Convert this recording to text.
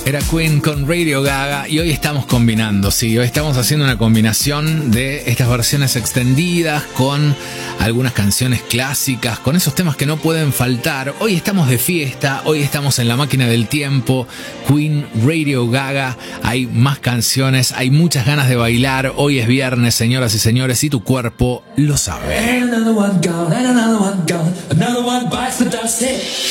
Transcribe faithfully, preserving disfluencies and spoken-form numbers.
Era Queen con Radio Gaga y hoy estamos combinando, sí, hoy estamos haciendo una combinación de estas versiones extendidas con algunas canciones clásicas, con esos temas que no pueden faltar. Hoy estamos de fiesta, hoy estamos en la máquina del tiempo, Queen, Radio Gaga, hay más canciones, hay muchas ganas de bailar, hoy es viernes, señoras y señores, y tu cuerpo lo sabe.